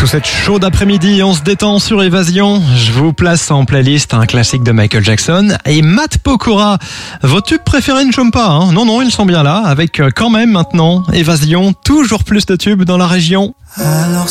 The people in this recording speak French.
Sous cette chaude après-midi, on se détend sur Évasion. Je vous place en playlist un classique de Michael Jackson et Matt Pokora. Vos tubes préférés ne chôment pas, hein. Non, ils sont bien là, avec quand même maintenant Évasion, toujours plus de tubes dans la région. Alors